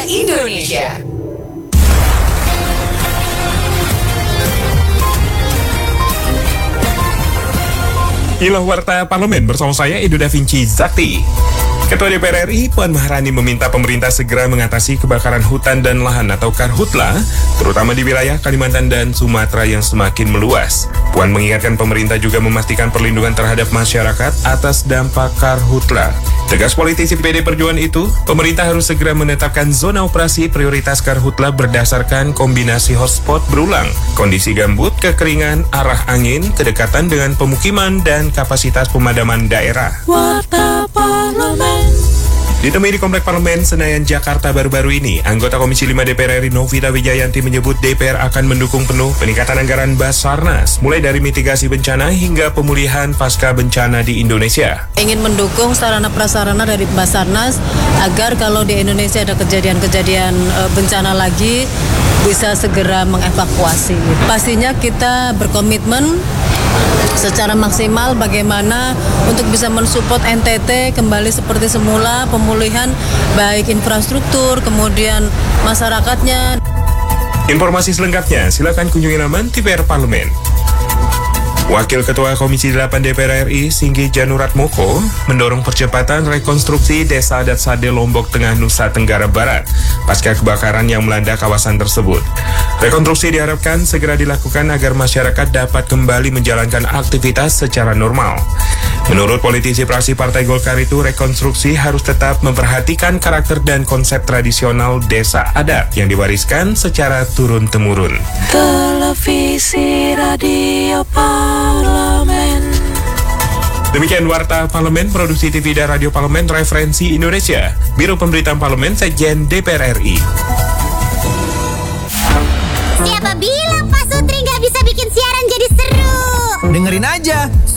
Indonesia. Inilah Warta Parlemen bersama saya Edo Da Vinci Zakti. Ketua DPR RI Puan Maharani meminta pemerintah segera mengatasi kebakaran hutan dan lahan atau karhutla, terutama di wilayah Kalimantan dan Sumatera yang semakin meluas. Puan mengingatkan pemerintah juga memastikan perlindungan terhadap masyarakat atas dampak karhutla. Tegas politisi PD Perjuangan itu, pemerintah harus segera menetapkan zona operasi prioritas karhutla berdasarkan kombinasi hotspot berulang, kondisi gambut, kekeringan, arah angin, kedekatan dengan pemukiman, dan kapasitas pemadaman daerah. Warta Parlemen. Ditemui di Komplek Parlemen Senayan, Jakarta baru-baru ini, anggota Komisi 5 DPR RI Novita Wijayanti menyebut DPR akan mendukung penuh peningkatan anggaran Basarnas, mulai dari mitigasi bencana hingga pemulihan pasca bencana di Indonesia. Ingin mendukung sarana prasarana dari Basarnas agar kalau di Indonesia ada kejadian-kejadian bencana lagi bisa segera mengevakuasi. Pastinya kita berkomitmen secara maksimal bagaimana untuk bisa mensupport NTT kembali seperti semula, pemulihan baik infrastruktur, kemudian masyarakatnya. Informasi selengkapnya silakan kunjungi laman TVR Parlemen. Wakil Ketua Komisi 8 DPR RI Singgi Janurat Moko mendorong percepatan rekonstruksi Desa Adat Sade Lombok Tengah, Nusa Tenggara Barat pasca kebakaran yang melanda kawasan tersebut. Rekonstruksi diharapkan segera dilakukan agar masyarakat dapat kembali menjalankan aktivitas secara normal. Menurut politisi praksi Partai Golkar itu, rekonstruksi harus tetap memperhatikan karakter dan konsep tradisional desa adat yang diwariskan secara turun-temurun. Televisi, radio, Parlemen. Demikian Warta Parlemen, produksi TV dan Radio Parlemen Referensi Indonesia, Biro Pemberitaan Parlemen, Sekjen DPR RI. Siapa bilang Pak Sutri nggak bisa bikin siaran jadi seru? Dengerin aja,